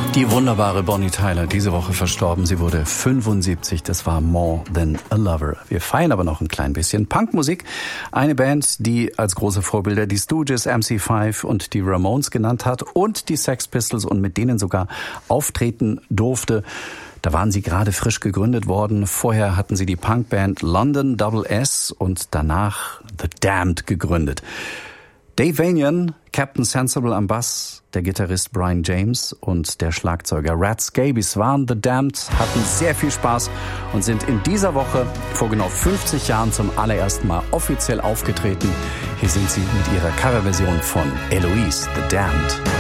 Die wunderbare Bonnie Tyler, diese Woche verstorben. Sie wurde 75, das war More Than a Lover. Wir feiern aber noch ein klein bisschen Punkmusik. Eine Band, die als große Vorbilder die Stooges, MC5 und die Ramones genannt hat und die Sex Pistols und mit denen sogar auftreten durfte. Da waren sie gerade frisch gegründet worden. Vorher hatten sie die Punkband London Double S und danach The Damned gegründet. Dave Vanian, Captain Sensible am Bass, der Gitarrist Brian James und der Schlagzeuger Rat Scabies waren The Damned, hatten sehr viel Spaß und sind in dieser Woche vor genau 50 Jahren zum allerersten Mal offiziell aufgetreten. Hier sind sie mit ihrer Coverversion von Eloise, The Damned.